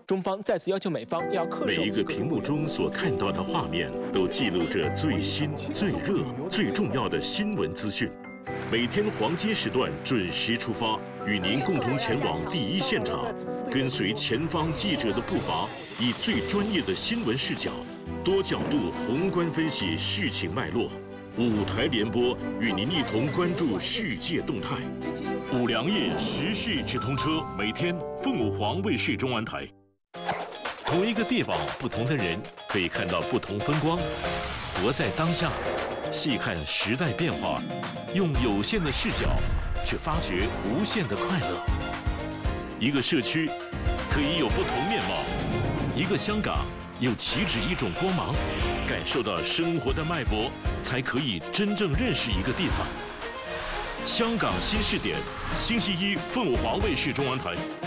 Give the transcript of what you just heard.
中方再次要求美方要恪守。 每一个屏幕中所看到的画面，都记录着最新、最热、最重要的新闻资讯。每天黄金时段准时出发，与您共同前往第一现场，跟随前方记者的步伐，以最专业的新闻视角，多角度宏观分析事情脉络。5台联播与您一同关注世界动态。5粮液时事直通车，每天凤凰卫视中文台。同一个地方，不同的人，可以看到不同风光。活在当下，细看时代变化，用有限的视角，去发掘无限的快乐。一个社区可以有不同面貌，一个香港又岂止一种光芒。感受到生活的脉搏，才可以真正认识一个地方。香港新视点，星期一凤凰卫视中文台